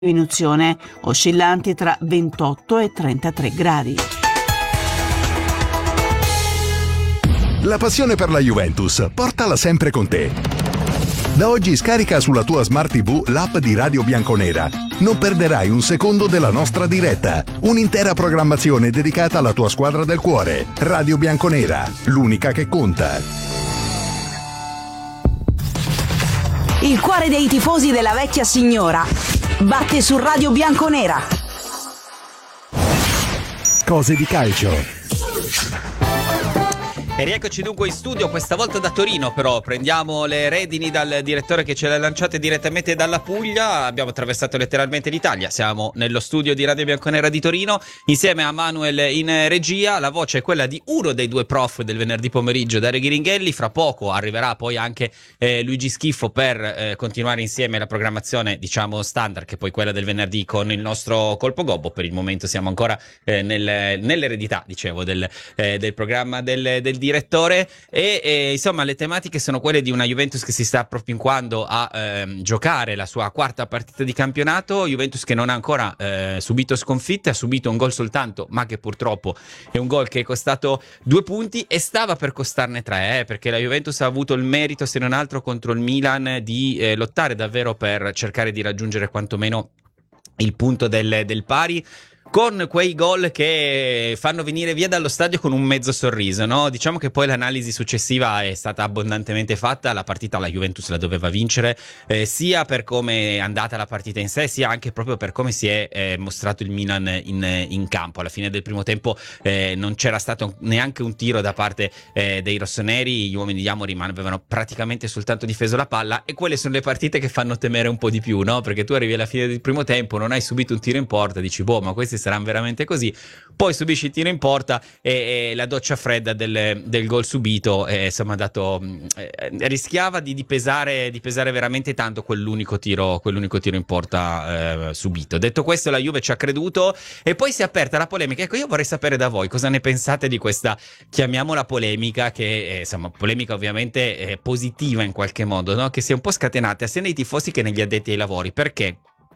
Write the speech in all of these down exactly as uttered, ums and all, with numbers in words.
diminuzione, oscillanti tra ventotto e trentatré gradi. La passione per la Juventus, portala sempre con te. Da oggi scarica sulla tua Smart tivù l'app di Radio Bianconera. Non perderai un secondo della nostra diretta. Un'intera programmazione dedicata alla tua squadra del cuore. Radio Bianconera, l'unica che conta. Il cuore dei tifosi della vecchia signora batte su Radio Bianconera. Cose di calcio. E rieccoci dunque in studio, questa volta da Torino, però prendiamo le redini dal direttore che ce le ha lanciate direttamente dalla Puglia. Abbiamo attraversato letteralmente l'Italia, siamo nello studio di Radio Bianconera di Torino insieme a Manuel in regia. La voce è quella di uno dei due prof del venerdì pomeriggio, Dario Ghiringhelli. Fra poco arriverà poi anche eh, Luigi Schiffo per eh, continuare insieme la programmazione, diciamo standard, che poi quella del venerdì con il nostro colpo gobbo. Per il momento siamo ancora eh, nel, nell'eredità, dicevo, del, eh, del programma del, del direttore e, e insomma le tematiche sono quelle di una Juventus che si sta appropinquando a ehm, giocare la sua quarta partita di campionato. Juventus che non ha ancora eh, subito sconfitte, ha subito un gol soltanto, ma che purtroppo è un gol che è costato due punti e stava per costarne tre, eh, perché la Juventus ha avuto il merito, se non altro contro il Milan, di eh, lottare davvero per cercare di raggiungere quantomeno il punto del, del pari, con quei gol che fanno venire via dallo stadio con un mezzo sorriso, no? Diciamo che poi l'analisi successiva è stata abbondantemente fatta. La partita la Juventus la doveva vincere, eh, sia per come è andata la partita in sé, sia anche proprio per come si è eh, mostrato il Milan in, in campo. Alla fine del primo tempo eh, non c'era stato neanche un tiro da parte eh, dei rossoneri, gli uomini di Amorim avevano praticamente soltanto difeso la palla, e quelle sono le partite che fanno temere un po' di più, no? Perché tu arrivi alla fine del primo tempo, non hai subito un tiro in porta, dici boh, ma questi saranno veramente così, poi subisci il tiro in porta e, e la doccia fredda del, del gol subito, e insomma dato, eh, rischiava di, di, pesare, di pesare veramente tanto quell'unico tiro, quell'unico tiro in porta eh, subito. Detto questo, la Juve ci ha creduto e poi si è aperta la polemica. Ecco, io vorrei sapere da voi cosa ne pensate di questa, chiamiamola polemica, che è, insomma, polemica ovviamente eh, positiva in qualche modo, no? Che si è un po' scatenata sia nei tifosi che negli addetti ai lavori, perché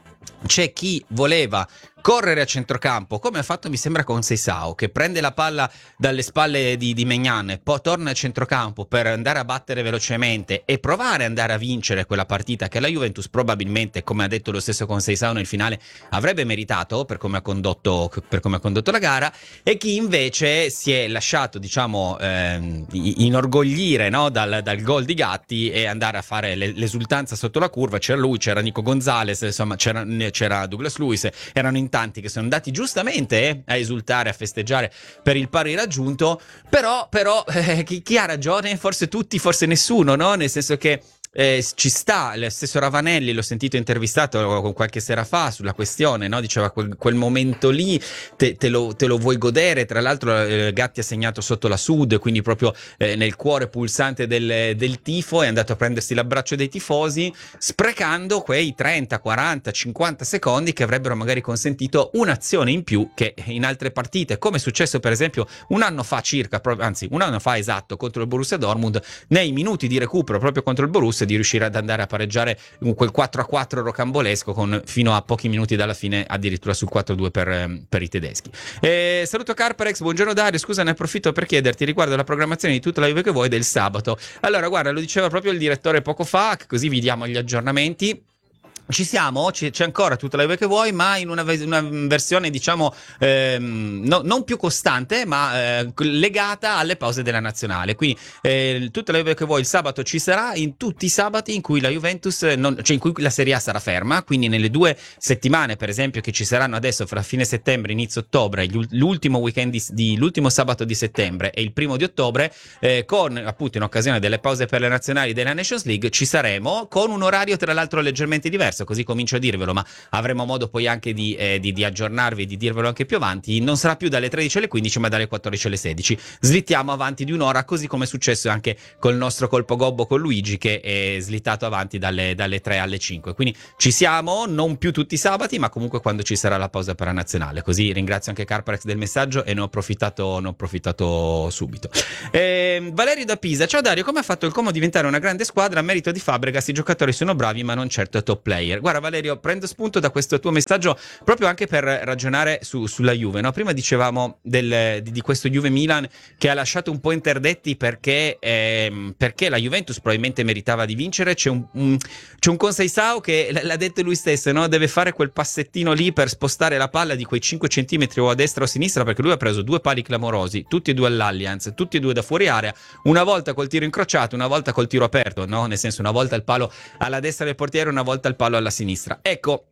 c'è chi voleva correre a centrocampo, come ha fatto mi sembra con Seisao, che prende la palla dalle spalle di, di Maignan, poi torna a centrocampo per andare a battere velocemente e provare ad andare a vincere quella partita che la Juventus probabilmente, come ha detto lo stesso con Seisao nel finale, avrebbe meritato per come ha condotto, per come ha condotto la gara, e chi invece si è lasciato, diciamo, eh, inorgoglire, no, dal, dal gol di Gatti e andare a fare l'esultanza sotto la curva. C'era lui, c'era Nico Gonzalez, insomma c'era, c'era Douglas Luiz, erano in tanti che sono andati giustamente eh, a esultare, a festeggiare per il pari raggiunto, però, però eh, chi, chi ha ragione? Forse tutti, forse nessuno, no? Nel senso che Eh, ci sta, lo stesso Ravanelli, l'ho sentito intervistato qualche sera fa sulla questione, no? Diceva quel, quel momento lì te, te, lo, te lo vuoi godere. Tra l'altro eh, Gatti ha segnato sotto la Sud, quindi proprio eh, nel cuore pulsante del, del tifo, è andato a prendersi l'abbraccio dei tifosi, sprecando quei trenta, quaranta, cinquanta secondi che avrebbero magari consentito un'azione in più che in altre partite, come è successo per esempio un anno fa circa, anzi un anno fa esatto, contro il Borussia Dortmund, nei minuti di recupero proprio contro il Borussia, di riuscire ad andare a pareggiare quel quattro a quattro rocambolesco, con fino a pochi minuti dalla fine addirittura sul quattro a due per, per i tedeschi. E saluto Carparex, buongiorno Dario, scusa, ne approfitto per chiederti riguardo la programmazione di tutta la Juve che vuoi del sabato. Allora guarda, lo diceva proprio il direttore poco fa, così vi diamo gli aggiornamenti. Ci siamo, c'è ancora tutta la Juve che vuoi, ma in una, una versione diciamo ehm, no, non più costante, ma eh, legata alle pause della nazionale. Quindi eh, tutta la Juve che vuoi il sabato ci sarà, in tutti i sabati in cui la Juventus non, cioè in cui la Serie A sarà ferma, quindi nelle due settimane per esempio che ci saranno adesso fra fine settembre e inizio ottobre, l'ultimo weekend di, di l'ultimo sabato di settembre e il primo di ottobre, eh, con appunto in occasione delle pause per le nazionali della Nations League, ci saremo con un orario tra l'altro leggermente diverso. Così comincio a dirvelo, ma avremo modo poi anche di, eh, di, di aggiornarvi e di dirvelo anche più avanti. Non sarà più dalle tredici alle quindici, ma dalle quattordici alle sedici. Slittiamo avanti di un'ora, così come è successo anche col nostro colpo gobbo con Luigi, che è slittato avanti dalle, dalle tre alle cinque. Quindi ci siamo, non più tutti i sabati, ma comunque quando ci sarà la pausa per la nazionale. Così ringrazio anche Carparex del messaggio e ne ho approfittato, ne ho approfittato subito. Eh, Valerio da Pisa, ciao Dario, come ha fatto il Como a diventare una grande squadra? A merito di Fabregas i giocatori sono bravi, ma non certo top player. player. Guarda Valerio, prendo spunto da questo tuo messaggio proprio anche per ragionare su, sulla Juve, no? Prima dicevamo del, di, di questo Juve-Milan che ha lasciato un po' interdetti perché, ehm, perché la Juventus probabilmente meritava di vincere. C'è un, un, c'è un Conceição che l'ha detto lui stesso, no? Deve fare quel passettino lì per spostare la palla di quei cinque centimetri o a destra o a sinistra, perché lui ha preso due pali clamorosi, tutti e due all'Allianz, tutti e due da fuori area, una volta col tiro incrociato, una volta col tiro aperto, no? Nel senso, una volta il palo alla destra del portiere, una volta il palo alla sinistra. Ecco,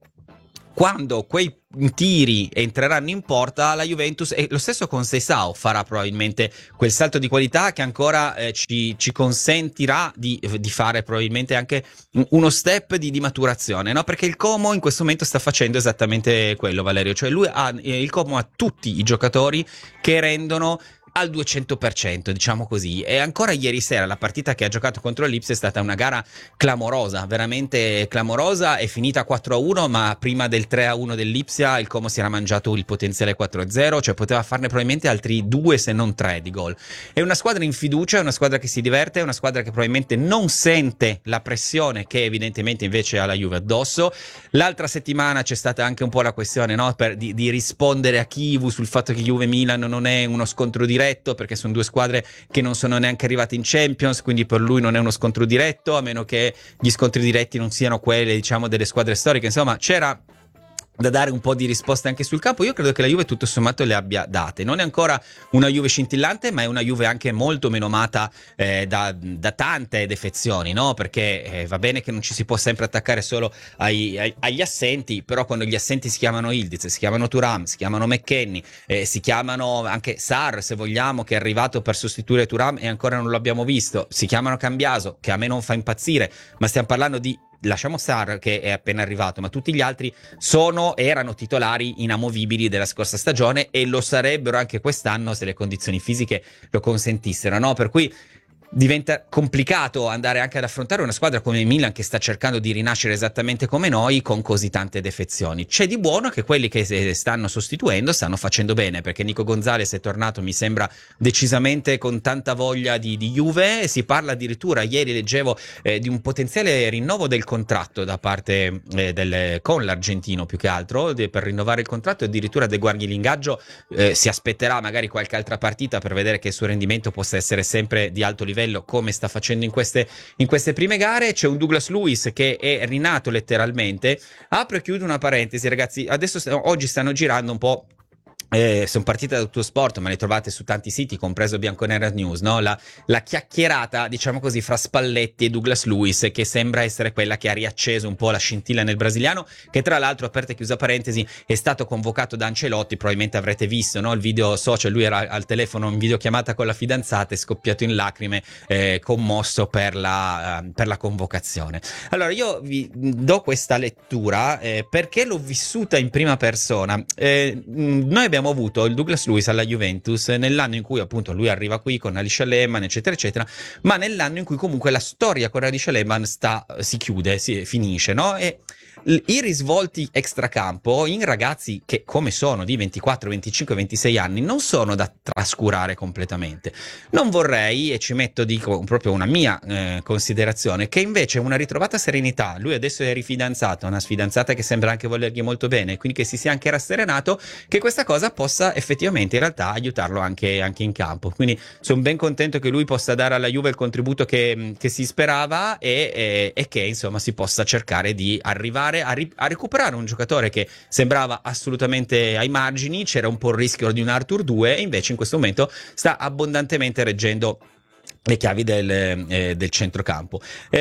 quando quei tiri entreranno in porta, la Juventus, e lo stesso con Conceição farà probabilmente quel salto di qualità che ancora eh, ci, ci consentirà di, di fare probabilmente anche uno step di, di maturazione, no? Perché il Como in questo momento sta facendo esattamente quello, Valerio, cioè lui ha, il Como ha tutti i giocatori che rendono al duecento per cento, diciamo così. E ancora ieri sera la partita che ha giocato contro l'Ipsia è stata una gara clamorosa, veramente clamorosa, è finita quattro a uno, ma prima del tre a uno dell'Ipsia il Como si era mangiato il potenziale quattro a zero, cioè poteva farne probabilmente altri due se non tre di gol. È una squadra in fiducia, è una squadra che si diverte, è una squadra che probabilmente non sente la pressione che evidentemente invece ha la Juve addosso. L'altra settimana c'è stata anche un po' la questione, no? Per, di, di rispondere a Chivu sul fatto che Juve-Milan non è uno scontro diretto, perché sono due squadre che non sono neanche arrivate in Champions, quindi per lui non è uno scontro diretto, a meno che gli scontri diretti non siano quelli, diciamo, delle squadre storiche. Insomma, c'era da dare un po' di risposte anche sul campo. Io credo che la Juve tutto sommato le abbia date. Non è ancora una Juve scintillante, ma è una Juve anche molto meno amata eh, da, da tante defezioni, no? Perché eh, va bene che non ci si può sempre attaccare solo ai, ai, agli assenti, però quando gli assenti si chiamano Yildiz, si chiamano Thuram, si chiamano McKennie, eh, si chiamano anche Sarr, se vogliamo, che è arrivato per sostituire Thuram e ancora non lo abbiamo visto, si chiamano Cambiaso, che a me non fa impazzire, ma stiamo parlando di, lasciamo Sarr che è appena arrivato, ma tutti gli altri sono, erano titolari inamovibili della scorsa stagione e lo sarebbero anche quest'anno se le condizioni fisiche lo consentissero, no? Per cui diventa complicato andare anche ad affrontare una squadra come il Milan che sta cercando di rinascere esattamente come noi con così tante defezioni. C'è di buono che quelli che stanno sostituendo stanno facendo bene, perché Nico Gonzalez è tornato, mi sembra, decisamente con tanta voglia di, di Juve. Si parla addirittura, ieri leggevo eh, di un potenziale rinnovo del contratto da parte eh, del, con l'argentino, più che altro de, per rinnovare il contratto. Addirittura De Guardi l'ingaggio, eh, si aspetterà magari qualche altra partita per vedere che il suo rendimento possa essere sempre di alto livello, come sta facendo in queste, in queste prime gare. C'è un Douglas Luiz che è rinato letteralmente. Apro e chiudo una parentesi, ragazzi, adesso oggi stanno girando un po'. Eh, sono partite da tutto sport, ma le trovate su tanti siti, compreso Bianconera News, no? La, la chiacchierata, diciamo così, fra Spalletti e Douglas Luiz, che sembra essere quella che ha riacceso un po' la scintilla nel brasiliano, che tra l'altro, aperta e chiusa parentesi, è stato convocato da Ancelotti. Probabilmente avrete visto, no? Il video social, lui era al telefono in videochiamata con la fidanzata, è scoppiato in lacrime, eh, commosso per la, uh, per la convocazione. Allora io vi do questa lettura eh, perché l'ho vissuta in prima persona. Eh, noi abbiamo avuto il Douglas Luiz alla Juventus nell'anno in cui appunto lui arriva qui con Alisha Lehmann, eccetera eccetera, ma nell'anno in cui comunque la storia con Alisha Lehmann sta, si chiude, si finisce, no? E i risvolti extracampo in ragazzi che, come sono, di ventiquattro, venticinque, ventisei anni, non sono da trascurare completamente. Non vorrei, e ci metto, dico proprio una mia eh, considerazione, che invece una ritrovata serenità, lui adesso è rifidanzato, una sfidanzata che sembra anche volergli molto bene, quindi che si sia anche rasserenato, che questa cosa possa effettivamente in realtà aiutarlo anche, anche in campo. Quindi sono ben contento che lui possa dare alla Juve il contributo che, che si sperava e, e, e che insomma si possa cercare di arrivare A, ri- a recuperare un giocatore che sembrava assolutamente ai margini. C'era un po' il rischio di un Arthur due, e invece in questo momento sta abbondantemente reggendo le chiavi del, eh, del centrocampo.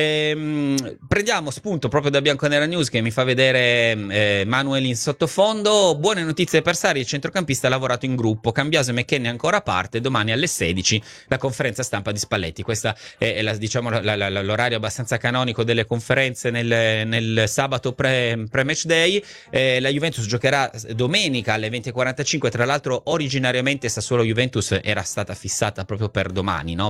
Ehm, prendiamo spunto proprio da Bianconera News, che mi fa vedere eh, Manuel in sottofondo. Buone notizie per Sarri, il centrocampista ha lavorato in gruppo, Cambiaso e McKennie ancora a parte. Domani alle sedici la conferenza stampa di Spalletti. Questa è, è la, diciamo, la, la, la, l'orario abbastanza canonico delle conferenze nel, nel sabato pre, pre-match day. Eh, la Juventus giocherà domenica alle venti e quarantacinque. Tra l'altro originariamente Sassuolo Juventus era stata fissata proprio per domani, no? Per il sabato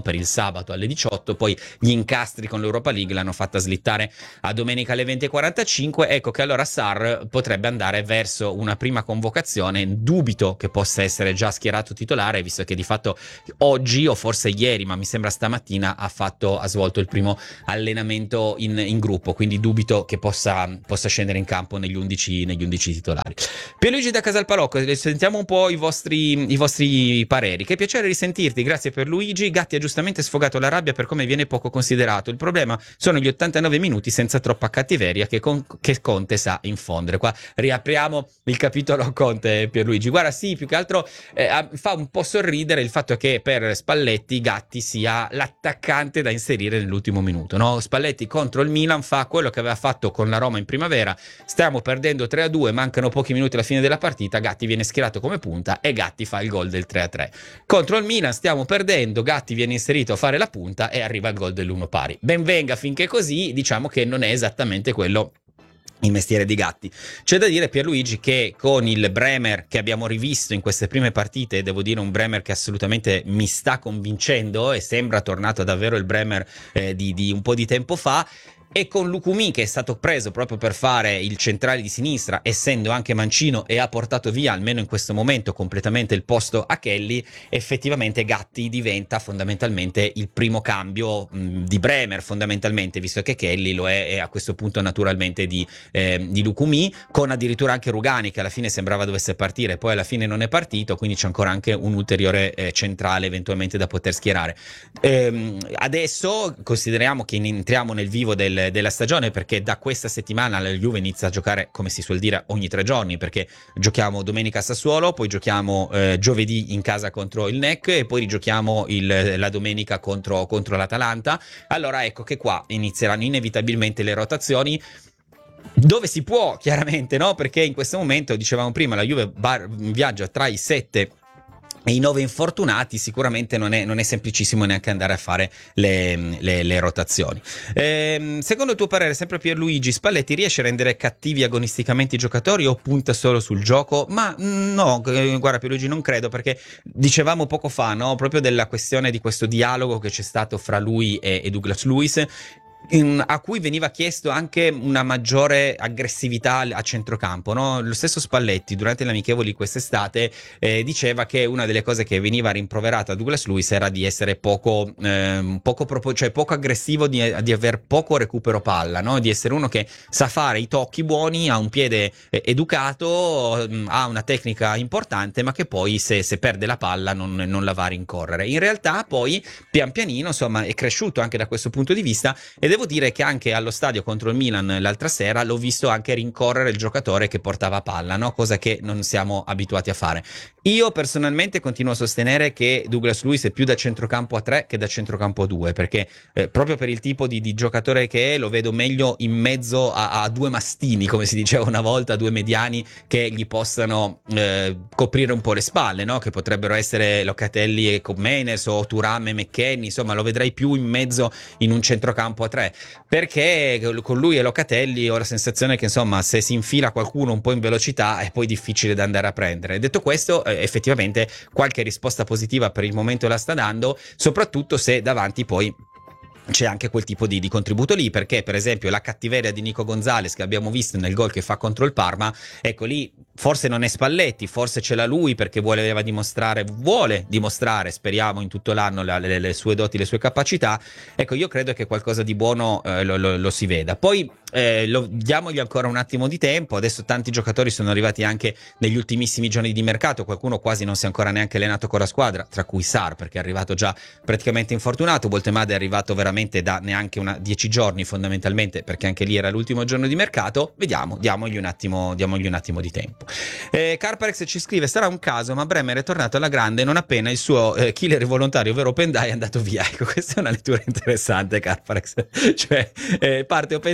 sabato alle diciotto, poi gli incastri con l'Europa League l'hanno fatta slittare a domenica alle venti e quarantacinque. Ecco che allora Sarr potrebbe andare verso una prima convocazione. Dubito che possa essere già schierato titolare, visto che di fatto oggi o forse ieri, ma mi sembra stamattina, ha fatto ha svolto il primo allenamento in, in gruppo, quindi dubito che possa, possa scendere in campo negli undici, negli undici titolari. Pierluigi da Casalpalocco, sentiamo un po' i vostri, i vostri pareri. Che piacere risentirti, grazie Pierluigi. Gatti ha giustamente sfogato la rabbia per come viene poco considerato. Il problema sono gli ottantanove minuti senza troppa cattiveria che, con, che Conte sa infondere. Qua riapriamo il capitolo Conte, Pierluigi. Guarda, sì, più che altro eh, fa un po' sorridere il fatto che per Spalletti Gatti sia l'attaccante da inserire nell'ultimo minuto, no? Spalletti contro il Milan fa quello che aveva fatto con la Roma in primavera: stiamo perdendo tre a due, mancano pochi minuti alla fine della partita, Gatti viene schierato come punta e Gatti fa il gol del tre a tre. Contro il Milan stiamo perdendo, Gatti viene inserito a fare la punta e arriva il gol dell'uno pari. Ben venga finché così, diciamo che non è esattamente quello il mestiere di Gatti. C'è da dire, Pierluigi, che con il Bremer che abbiamo rivisto in queste prime partite, devo dire un Bremer che assolutamente mi sta convincendo e sembra tornato davvero il Bremer eh, di, di un po' di tempo fa, e con Lucumí che è stato preso proprio per fare il centrale di sinistra, essendo anche mancino, e ha portato via almeno in questo momento completamente il posto a Kelly, effettivamente Gatti diventa fondamentalmente il primo cambio mh, di Bremer, fondamentalmente, visto che Kelly lo è, è a questo punto naturalmente di, eh, di Lucumí, con addirittura anche Rugani che alla fine sembrava dovesse partire, poi alla fine non è partito, quindi c'è ancora anche un ulteriore eh, centrale eventualmente da poter schierare. Ehm, adesso consideriamo che entriamo nel vivo del della stagione, perché da questa settimana la Juve inizia a giocare, come si suol dire, ogni tre giorni, perché giochiamo domenica a Sassuolo, poi giochiamo eh, giovedì in casa contro il N E C e poi rigiochiamo il, la domenica contro, contro l'Atalanta. Allora ecco che qua inizieranno inevitabilmente le rotazioni, dove si può, chiaramente, no? Perché in questo momento, dicevamo prima, la Juve bar- viaggia tra i sette e i nove infortunati, sicuramente non è, non è semplicissimo neanche andare a fare le, le, le rotazioni. Ehm, secondo il tuo parere, sempre Pierluigi, Spalletti riesce a rendere cattivi agonisticamente i giocatori o punta solo sul gioco? Ma no, guarda Pierluigi, non credo, perché dicevamo poco fa, no? Proprio della questione di questo dialogo che c'è stato fra lui e, e Douglas Luiz, In, a cui veniva chiesto anche una maggiore aggressività a centrocampo, no? Lo stesso Spalletti durante le amichevoli quest'estate eh, diceva che una delle cose che veniva rimproverata a Douglas Luiz era di essere poco, eh, poco, propo- cioè poco aggressivo, di, di aver poco recupero palla, no? Di essere uno che sa fare i tocchi buoni, ha un piede eh, educato, mh, ha una tecnica importante, ma che poi se, se perde la palla non, non la va a rincorrere. In realtà poi pian pianino, insomma, è cresciuto anche da questo punto di vista, ed devo dire che anche allo stadio contro il Milan l'altra sera l'ho visto anche rincorrere il giocatore che portava palla, no? Cosa che non siamo abituati a fare. Io personalmente continuo a sostenere che Douglas Luiz è più da centrocampo a tre che da centrocampo a due, perché eh, proprio per il tipo di, di giocatore che è, lo vedo meglio in mezzo a, a due mastini, come si diceva una volta, due mediani che gli possano eh, coprire un po' le spalle, no? Che potrebbero essere Locatelli e Koopmeiners o Thuram e McKennie, insomma lo vedrei più in mezzo in un centrocampo a tre, perché con lui e Locatelli ho la sensazione che insomma se si infila qualcuno un po' in velocità è poi difficile da andare a prendere. Detto questo, eh, effettivamente qualche risposta positiva per il momento la sta dando, soprattutto se davanti poi c'è anche quel tipo di, di contributo lì, perché per esempio la cattiveria di Nico Gonzalez che abbiamo visto nel gol che fa contro il Parma, ecco lì forse non è Spalletti, forse ce l'ha lui perché voleva dimostrare, vuole dimostrare, speriamo in tutto l'anno, la, le, le sue doti, le sue capacità. Ecco, io credo che qualcosa di buono eh, lo, lo, lo si veda. Poi eh, lo, diamogli ancora un attimo di tempo, adesso tanti giocatori sono arrivati anche negli ultimissimi giorni di mercato, qualcuno quasi non si è ancora neanche allenato con la squadra, tra cui Sarr, perché è arrivato già praticamente infortunato, Boltemade è arrivato veramente da neanche una dieci giorni fondamentalmente, perché anche lì era l'ultimo giorno di mercato. Vediamo, diamogli un attimo, diamogli un attimo di tempo. eh, Carparex ci scrive: sarà un caso, ma Bremer è tornato alla grande non appena il suo eh, killer volontario, ovvero Openda, è andato via. Ecco, questa è una lettura interessante, Carparex. Cioè eh, parte Openda e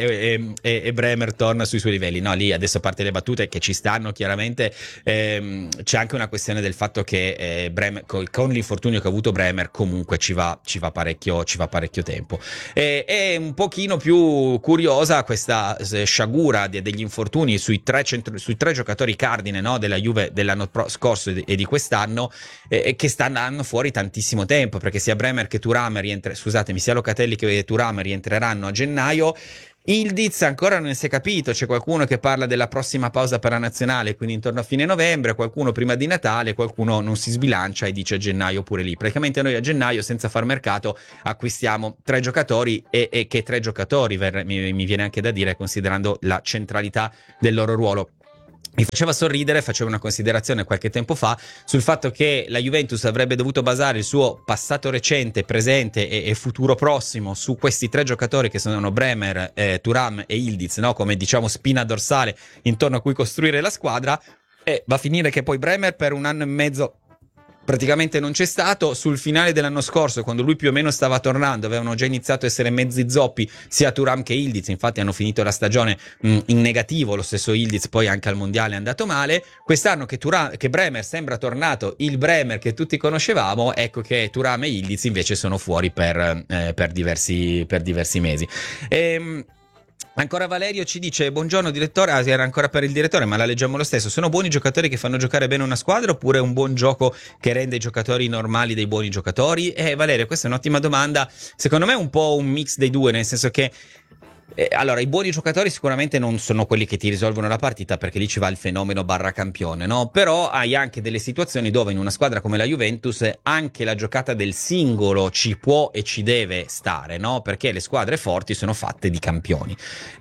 e, e, e Bremer torna sui suoi livelli. No, lì adesso, a parte le battute che ci stanno chiaramente, ehm, c'è anche una questione del fatto che eh, Bremer, con, con l'infortunio che ha avuto Bremer, comunque ci va, ci va parecchio, ci va parecchio tempo. E, è un pochino più curiosa questa sciagura de, degli infortuni sui tre, centro, sui tre giocatori cardine, no, della Juve dell'anno pro, scorso e di quest'anno, eh, che stanno fuori tantissimo tempo, perché sia Bremer che Thuram rientre, scusatemi, sia Locatelli che Thuram rientreranno a gennaio. Ildiz ancora non si è capito, c'è qualcuno che parla della prossima pausa per la nazionale, quindi intorno a fine novembre, qualcuno prima di Natale, qualcuno non si sbilancia e dice a gennaio pure lì. Praticamente noi a gennaio, senza far mercato, acquistiamo tre giocatori, e, e che tre giocatori, mi, mi viene anche da dire, considerando la centralità del loro ruolo. Mi faceva sorridere, facevo una considerazione qualche tempo fa sul fatto che la Juventus avrebbe dovuto basare il suo passato recente, presente e, e futuro prossimo su questi tre giocatori che sono Bremer, eh, Thuram e Ildiz, no? Come diciamo spina dorsale intorno a cui costruire la squadra, e va a finire che poi Bremer per un anno e mezzo praticamente non c'è stato. Sul finale dell'anno scorso, quando lui più o meno stava tornando, avevano già iniziato a essere mezzi zoppi sia Thuram che Ildiz, infatti hanno finito la stagione mh, in negativo, lo stesso Ildiz poi anche al mondiale è andato male. Quest'anno che, Thuram, che Bremer sembra tornato il Bremer che tutti conoscevamo, ecco che Thuram e Ildiz invece sono fuori per, eh, per, diversi, per diversi mesi. Ehm Ancora Valerio ci dice: buongiorno direttore, ah, era ancora per il direttore, ma la leggiamo lo stesso. Sono buoni giocatori che fanno giocare bene una squadra, oppure un buon gioco che rende i giocatori normali dei buoni giocatori? Eh Valerio, questa è un'ottima domanda. Secondo me è un po' un mix dei due, nel senso che Eh, allora, i buoni giocatori sicuramente non sono quelli che ti risolvono la partita, perché lì ci va il fenomeno barra campione, no? Però hai anche delle situazioni dove in una squadra come la Juventus anche la giocata del singolo ci può e ci deve stare, no? Perché le squadre forti sono fatte di campioni.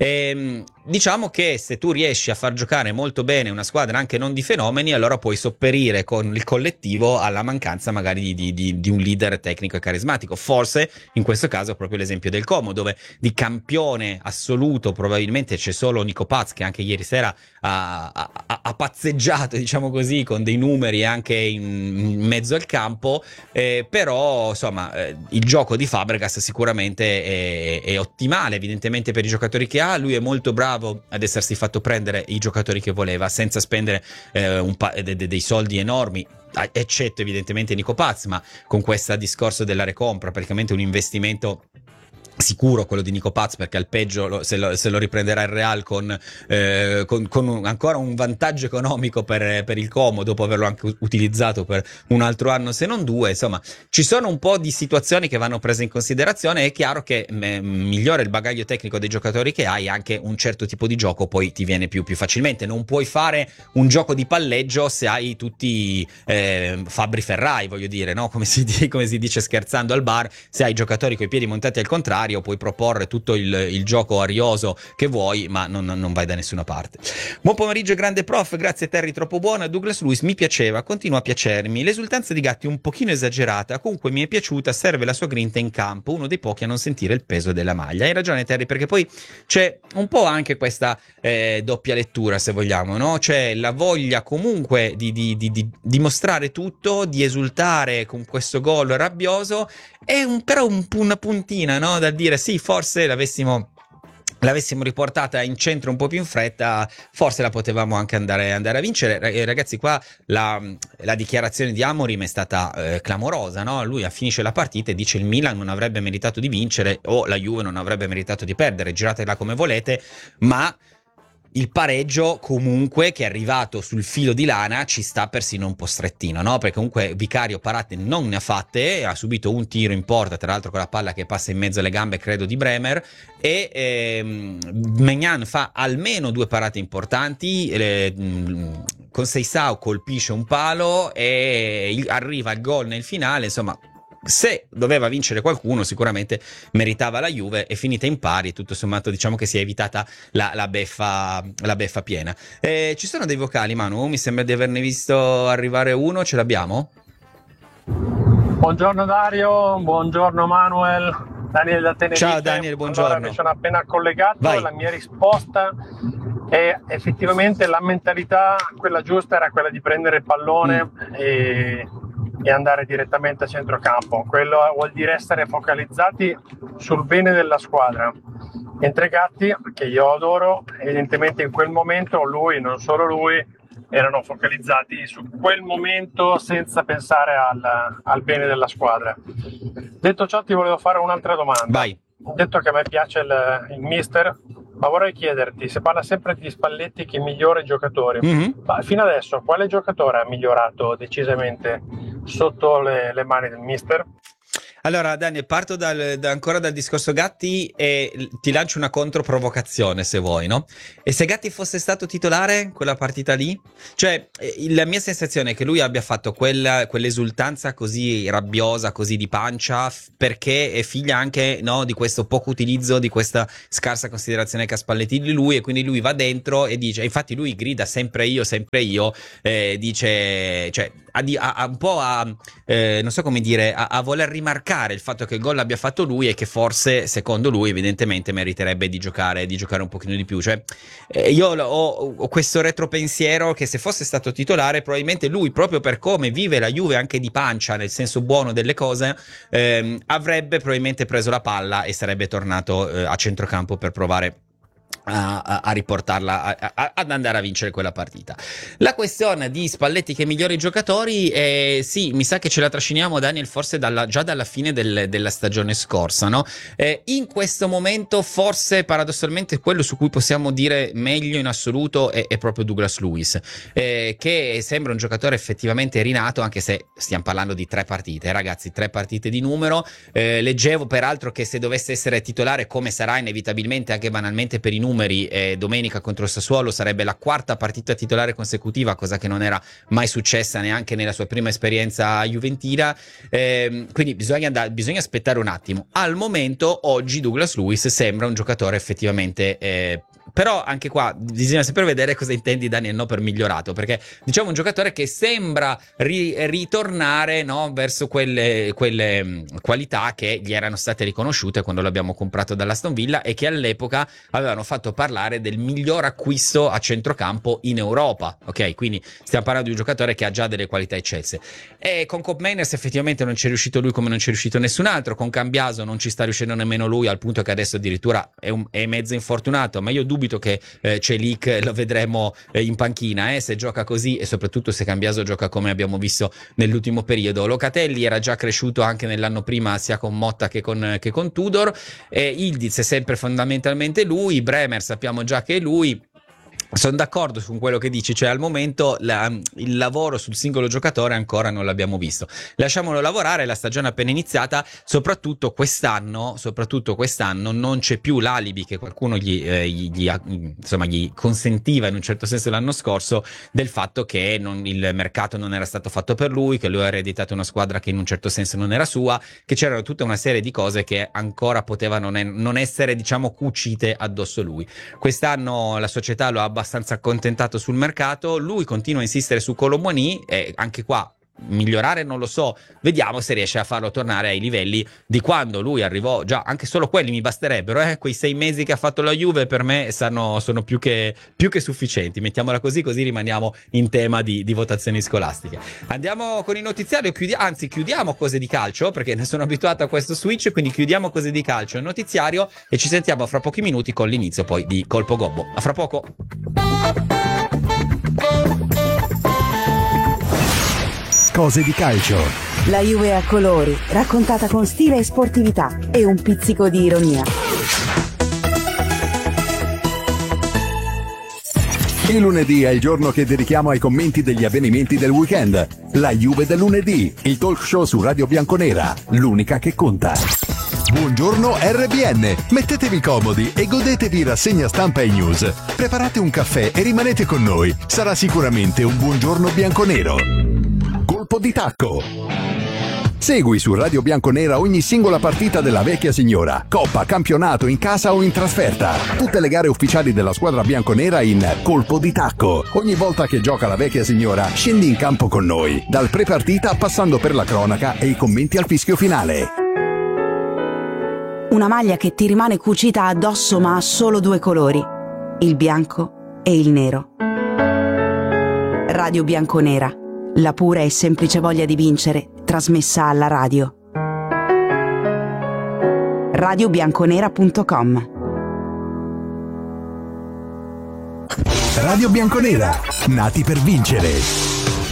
E, diciamo che se tu riesci a far giocare molto bene una squadra anche non di fenomeni, allora puoi sopperire con il collettivo alla mancanza magari di, di, di un leader tecnico e carismatico. Forse in questo caso è proprio l'esempio del Como, dove di campione assoluto probabilmente c'è solo Nico Paz, che anche ieri sera ha, ha, ha pazzeggiato, diciamo così, con dei numeri anche in, in mezzo al campo, eh, però insomma eh, il gioco di Fabregas sicuramente è, è ottimale evidentemente per i giocatori che ha. Lui è molto bravo ad essersi fatto prendere i giocatori che voleva senza spendere eh, un pa- de- de- dei soldi enormi, eccetto evidentemente Nico Paz, ma con questo discorso della recompra, praticamente un investimento sicuro quello di Nico Paz, perché al peggio lo, se, lo, se lo riprenderà il Real con, eh, con, con un, ancora un vantaggio economico per, per il Como, dopo averlo anche utilizzato per un altro anno se non due. Insomma, ci sono un po' di situazioni che vanno prese in considerazione. È chiaro che mh, migliore il bagaglio tecnico dei giocatori che hai, anche un certo tipo di gioco poi ti viene più, più facilmente. Non puoi fare un gioco di palleggio se hai tutti eh, Fabri Ferrai, voglio dire, no? Come si, come si dice scherzando al bar, se hai giocatori coi piedi montati al contrario puoi proporre tutto il, il gioco arioso che vuoi, ma non, non vai da nessuna parte. Buon pomeriggio grande prof, grazie Terry, troppo buona. Douglas Lewis mi piaceva, continua a piacermi, l'esultanza di Gatti un pochino esagerata, comunque mi è piaciuta, serve la sua grinta in campo, uno dei pochi a non sentire il peso della maglia. Hai ragione Terry, perché poi c'è un po' anche questa eh, doppia lettura, se vogliamo, no? C'è la voglia comunque di, di, di, di dimostrare tutto, di esultare con questo gol rabbioso, e un, però un, una puntina, no? Da dire sì, forse l'avessimo l'avessimo riportata in centro un po' più in fretta, forse la potevamo anche andare, andare a vincere. Ragazzi, qua la, la dichiarazione di Amorim è stata eh, clamorosa, no? Lui finisce la partita e dice il Milan non avrebbe meritato di vincere o la Juve non avrebbe meritato di perdere, giratela come volete, ma il pareggio comunque, che è arrivato sul filo di lana, ci sta persino un po' strettino, no? Perché comunque Vicario parate non ne ha fatte, ha subito un tiro in porta, tra l'altro con la palla che passa in mezzo alle gambe credo di Bremer, e ehm, Maignan fa almeno due parate importanti, eh, con Seisao colpisce un palo e arriva il gol nel finale. Insomma, se doveva vincere qualcuno sicuramente meritava la Juve, è finita in pari, tutto sommato diciamo che si è evitata la, la, beffa, la beffa piena. Eh, ci sono dei vocali, Manu? Mi sembra di averne visto arrivare uno, ce l'abbiamo? Buongiorno Dario, buongiorno Manuel, Daniele da Tenerife. Ciao Daniele, buongiorno. Allora, mi sono appena collegato. Vai. La mia risposta è effettivamente la mentalità, quella giusta era quella di prendere il pallone mm. e e andare direttamente a centrocampo. Quello vuol dire essere focalizzati sul bene della squadra. Mentre Gatti, che io adoro, evidentemente in quel momento lui, non solo lui, erano focalizzati su quel momento senza pensare al, al bene della squadra. Detto ciò, ti volevo fare un'altra domanda. Vai. Detto che a me piace il, il mister, ma vorrei chiederti, se parla sempre di Spalletti che migliora i giocatori, Mm-hmm. ma fino adesso quale giocatore ha migliorato decisamente sotto le, le mani del mister? Allora, Daniel, parto dal, da, ancora dal discorso Gatti e ti lancio una controprovocazione, se vuoi, no? E se Gatti fosse stato titolare quella partita lì? Cioè, eh, la mia sensazione è che lui abbia fatto quella, quell'esultanza così rabbiosa, così di pancia, f- perché è figlia anche, no, di questo poco utilizzo, di questa scarsa considerazione che ha Spalletti di lui, e quindi lui va dentro e dice, infatti lui grida sempre io, sempre io, eh, dice, cioè, a, a, a un po' a, eh, non so come dire, a, a voler rimarcare il fatto che il gol l'abbia fatto lui e che forse, secondo lui, evidentemente meriterebbe di giocare di giocare un pochino di più. Cioè, eh, io ho, ho questo retropensiero che se fosse stato titolare, probabilmente lui, proprio per come vive la Juve anche di pancia, nel senso buono delle cose, ehm, avrebbe probabilmente preso la palla e sarebbe tornato eh, a centrocampo per provare A, a, a riportarla a, a, ad andare a vincere quella partita. La questione di Spalletti che migliora i giocatori, eh, sì, mi sa che ce la trasciniamo, Daniel, forse dalla, già dalla fine del, della stagione scorsa, no? Eh, in questo momento forse paradossalmente quello su cui possiamo dire meglio in assoluto è, è proprio Douglas Luiz, eh, che sembra un giocatore effettivamente rinato, anche se stiamo parlando di tre partite, ragazzi, tre partite di numero. Eh, leggevo peraltro che se dovesse essere titolare, come sarà inevitabilmente anche banalmente per i numeri, Eh, domenica contro il Sassuolo, sarebbe la quarta partita titolare consecutiva, cosa che non era mai successa neanche nella sua prima esperienza juventina, eh, quindi bisogna, andare, bisogna aspettare un attimo. Al momento oggi Douglas Luiz sembra un giocatore effettivamente eh, però anche qua bisogna sempre vedere cosa intendi, Daniel, no, per migliorato, perché diciamo un giocatore che sembra ri- ritornare, no, verso quelle, quelle mh, qualità che gli erano state riconosciute quando l'abbiamo comprato dall'Aston Villa e che all'epoca avevano fatto parlare del miglior acquisto a centrocampo in Europa, ok? Quindi stiamo parlando di un giocatore che ha già delle qualità eccelse, e con Koopmeiners effettivamente non ci è riuscito lui come non ci è riuscito nessun altro, con Cambiaso non ci sta riuscendo nemmeno lui, al punto che adesso addirittura è, un, è mezzo infortunato, ma io dubito che eh, Celik lo vedremo eh, in panchina eh, se gioca così, e soprattutto se Cambiaso gioca come abbiamo visto nell'ultimo periodo. Locatelli era già cresciuto anche nell'anno prima sia con Motta che con, che con Tudor, e Ildiz è sempre fondamentalmente lui, Bremer sappiamo già che è lui. Sono d'accordo con quello che dici, cioè al momento la, il lavoro sul singolo giocatore ancora non l'abbiamo visto. Lasciamolo lavorare, la stagione è appena iniziata, soprattutto quest'anno, soprattutto quest'anno non c'è più l'alibi che qualcuno gli, eh, gli, gli, insomma, gli consentiva in un certo senso l'anno scorso, del fatto che non, il mercato non era stato fatto per lui, che lui ha ereditato una squadra che in un certo senso non era sua, che c'erano tutta una serie di cose che ancora potevano non, non essere, diciamo, cucite addosso a lui. Quest'anno la società lo ha abbastanza accontentato sul mercato, lui continua a insistere su Colomboani e anche qua migliorare non lo so, vediamo se riesce a farlo tornare ai livelli di quando lui arrivò. Già anche solo quelli mi basterebbero, eh? Quei sei mesi che ha fatto la Juve per me sono, sono più, che, più che sufficienti, mettiamola così, così rimaniamo in tema di, di votazioni scolastiche. Andiamo con il notiziario, chiudi- anzi chiudiamo cose di calcio, perché ne sono abituato a questo switch, quindi chiudiamo cose di calcio e notiziario e ci sentiamo fra pochi minuti con l'inizio poi di Colpo Gobbo. A fra poco. Cose di calcio. La Juve a colori, raccontata con stile e sportività e un pizzico di ironia. Il lunedì è il giorno che dedichiamo ai commenti degli avvenimenti del weekend. La Juve del lunedì, il talk show su Radio Bianconera, l'unica che conta. Buongiorno R B N, mettetevi comodi e godetevi rassegna stampa e news. Preparate un caffè e rimanete con noi, sarà sicuramente un buongiorno bianconero. Colpo di tacco. Segui su Radio Bianconera ogni singola partita della vecchia signora, coppa, campionato, in casa o in trasferta. Tutte le gare ufficiali della squadra bianconera in Colpo di tacco. Ogni volta che gioca la vecchia signora, scendi in campo con noi, dal pre-partita passando per la cronaca e i commenti al fischio finale. Una maglia che ti rimane cucita addosso ma ha solo due colori, il bianco e il nero. Radio Bianconera, la pura e semplice voglia di vincere, trasmessa alla radio. radio bianconera punto com. Radio Bianconera, nati per vincere.